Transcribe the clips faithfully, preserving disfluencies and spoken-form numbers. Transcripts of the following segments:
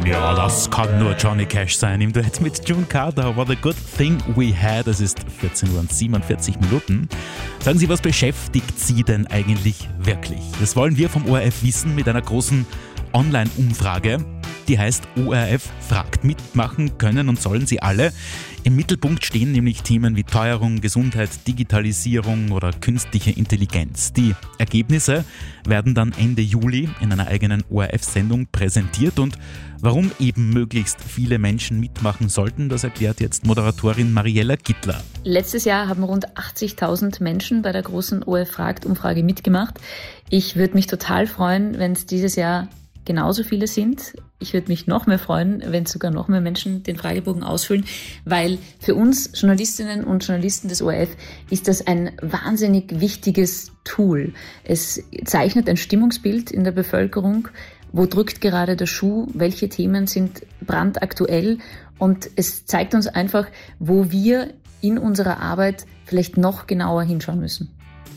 Ja, das kann nur Johnny Cash sein. Im Duett mit June Carter. What a good thing we had. Es ist vierzehn Uhr und siebenundvierzig Minuten. Sagen Sie, was beschäftigt Sie denn eigentlich wirklich? Das wollen wir vom O R F wissen mit einer großen Online-Umfrage. Die heißt O R F fragt. Mitmachen können und sollen Sie alle. Im Mittelpunkt stehen nämlich Themen wie Teuerung, Gesundheit, Digitalisierung oder künstliche Intelligenz. Die Ergebnisse werden dann Ende Juli in einer eigenen O R F-Sendung präsentiert. Und warum eben möglichst viele Menschen mitmachen sollten, das erklärt jetzt Moderatorin Mariella Gittler. Letztes Jahr haben rund achtzigtausend Menschen bei der großen O R F fragt-Umfrage mitgemacht. Ich würde mich total freuen, wenn es dieses Jahr genauso viele sind. Ich würde mich noch mehr freuen, wenn sogar noch mehr Menschen den Fragebogen ausfüllen, weil für uns Journalistinnen und Journalisten des O R F ist das ein wahnsinnig wichtiges Tool. Es zeichnet ein Stimmungsbild in der Bevölkerung. Wo drückt gerade der Schuh? Welche Themen sind brandaktuell? Und es zeigt uns einfach, wo wir in unserer Arbeit vielleicht noch genauer hinschauen müssen.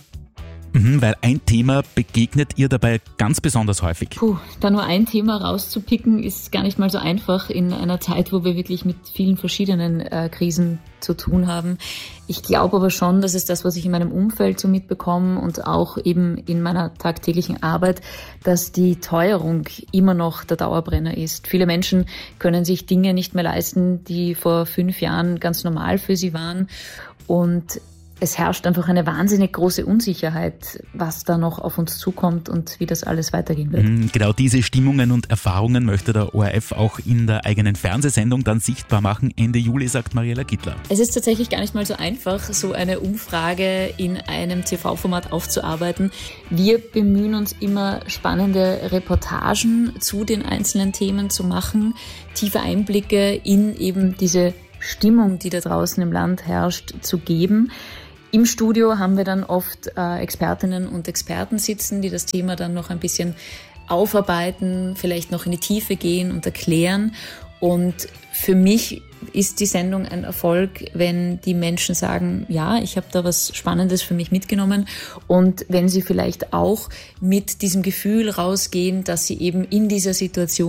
Mhm, weil ein Thema begegnet ihr dabei ganz besonders häufig. Puh, da nur ein Thema rauszupicken, ist gar nicht mal so einfach in einer Zeit, wo wir wirklich mit vielen verschiedenen äh, Krisen zu tun haben. Ich glaube aber schon, dass es das, was ich in meinem Umfeld so mitbekomme und auch eben in meiner tagtäglichen Arbeit, dass die Teuerung immer noch der Dauerbrenner ist. Viele Menschen können sich Dinge nicht mehr leisten, die vor fünf Jahren ganz normal für sie waren. Und es herrscht einfach eine wahnsinnig große Unsicherheit, was da noch auf uns zukommt und wie das alles weitergehen wird. Genau diese Stimmungen und Erfahrungen möchte der O R F auch in der eigenen Fernsehsendung dann sichtbar machen. Ende Juli, sagt Mariella Gittler. Es ist tatsächlich gar nicht mal so einfach, so eine Umfrage in einem T V-Format aufzuarbeiten. Wir bemühen uns immer, spannende Reportagen zu den einzelnen Themen zu machen, tiefe Einblicke in eben diese Stimmung, die da draußen im Land herrscht, zu geben. Im Studio haben wir dann oft äh, Expertinnen und Experten sitzen, die das Thema dann noch ein bisschen aufarbeiten, vielleicht noch in die Tiefe gehen und erklären. Und für mich ist die Sendung ein Erfolg, wenn die Menschen sagen, ja, ich habe da was Spannendes für mich mitgenommen, und wenn sie vielleicht auch mit diesem Gefühl rausgehen, dass sie eben in dieser Situation